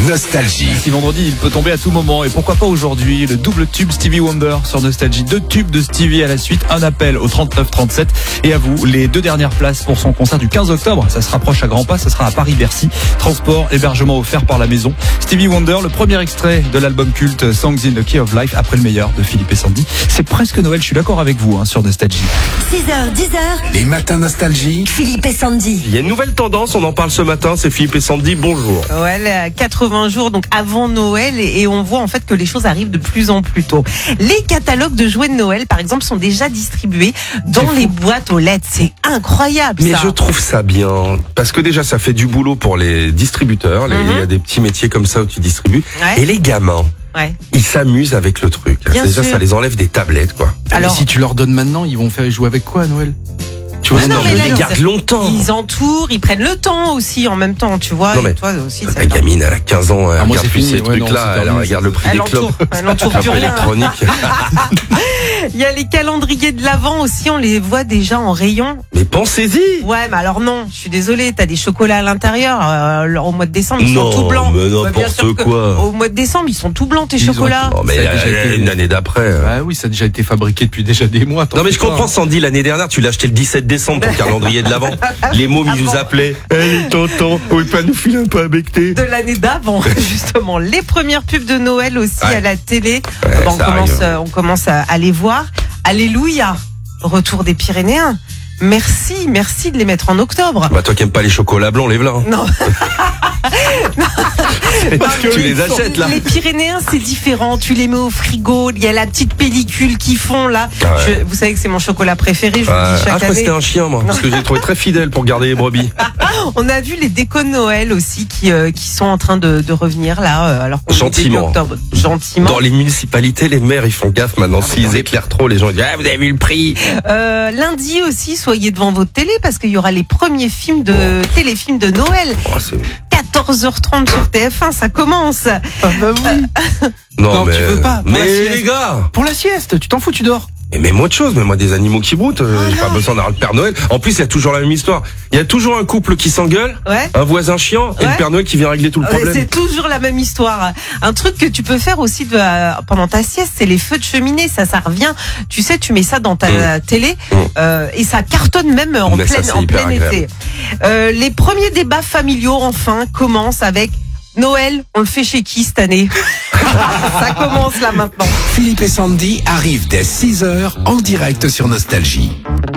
Nostalgie. Si vendredi, il peut tomber à tout moment. Et pourquoi pas aujourd'hui, le double tube Stevie Wonder sur Nostalgie. 2 tubes de Stevie à la suite. Un appel au 3937. Et à vous, les 2 dernières places pour son concert du 15 octobre. Ça se rapproche à grands pas. Ça sera à Paris-Bercy. Transport, hébergement offert par la maison. Stevie Wonder, le premier extrait de l'album culte Songs in the Key of Life, après le meilleur de Philippe et Sandy. C'est presque Noël, je suis d'accord avec vous sur Nostalgie. 6h, 10h. Les matins Nostalgie. Philippe et Sandy. Il y a une nouvelle tendance, on en parle ce matin, c'est Philippe et Sandy, bonjour. Ouais, 80 jours donc avant Noël et on voit en fait que les choses arrivent de plus en plus tôt. Les catalogues de jouets de Noël par exemple sont déjà distribués dans les boîtes aux lettres. C'est incroyable. Mais ça. je trouve ça bien, parce que déjà ça fait du boulot pour les distributeurs, il y a des petits métiers comme ça où tu distribues, et les gamins. Ouais. Ils s'amusent avec le truc. Bien Déjà, sûr. ça les enlève des tablettes, quoi. Alors, Mais si tu leur donnes maintenant, ils vont faire jouer avec quoi à Noël? Tu vois, non, mais ils là, les gardent longtemps. ils entourent, ils prennent le temps aussi en même temps, tu vois. Non, mais et toi aussi, La gamine, elle a 15 ans, elle moi, regarde c'est plus fini. ces Ouais, non, trucs-là, c'est elle terminé, regarde le prix elle des clopes. entoure plus rien. électronique. Il y a les calendriers de l'Avent aussi, on les voit déjà en rayon. Mais pensez-y. Ouais, mais alors non, je suis désolée, t'as des chocolats à l'intérieur. Au mois de décembre, ils Non, sont tout blancs. mais Ouais, bien n'importe sûr que quoi. Au mois de décembre, ils sont tout blancs tes Ils ont- chocolats. Non, mais Ça a déjà été- une année d'après. Ah oui, ça a déjà été fabriqué depuis déjà des mois. Non mais je comprends Sandy, l'année dernière tu l'as acheté le 17 décembre ton calendrier de l'avant. Les mômes ils nous appelaient. Hey tonton, on peut pas nous filer un peu avec tes. De l'année d'avant, justement. Les premières pubs de Noël aussi Ouais. à la télé. Ouais, on ça commence, arrive. on commence à les voir. Alléluia, retour des Pyrénéens. Merci de les mettre en octobre. Bah toi qui aimes pas les chocolats blancs, lève-la. Hein. Non. Parce que tu les achètes là. Les Pyrénéens, c'est différent. Tu les mets au frigo. Il y a la petite pellicule qu'ils font là. Ouais. Vous savez que c'est mon chocolat préféré. Je vous le dis Ah, je chaque crois que année. c'était un chien moi, parce que j'ai trouvé très fidèle pour garder les brebis. On a vu les décos de Noël aussi qui sont en train de revenir là. Alors qu'on est début Gentiment. octobre. Gentiment. Dans les municipalités, les maires ils font gaffe maintenant. S'ils éclairent trop, les gens disent ah vous avez vu le prix. Lundi aussi, soyez devant votre télé parce qu'il y aura les premiers téléfilms de Noël. Oh, c'est... 14h30 sur TF1, ça commence. Non, mais tu veux pas, pour la Mais sieste. les gars. Pour la sieste, tu t'en fous, tu dors. Mais mets-moi de choses, mets-moi des animaux qui broutent, j'ai pas besoin d'avoir le Père Noël. En plus, il y a toujours la même histoire. Il y a toujours un couple qui s'engueule, Ouais. un voisin chiant, et Ouais. le Père Noël qui vient régler tout le problème. C'est toujours la même histoire. Un truc que tu peux faire aussi pendant ta sieste, c'est les feux de cheminée. Ça revient. Tu sais, tu mets ça dans ta télé et ça cartonne même en Mais ça, plein, c'est en hyper plein été. Les premiers débats familiaux, enfin, commencent avec Noël. On le fait chez qui cette année? Ça commence là maintenant. Philippe et Sandy arrivent dès 6h en direct sur Nostalgie.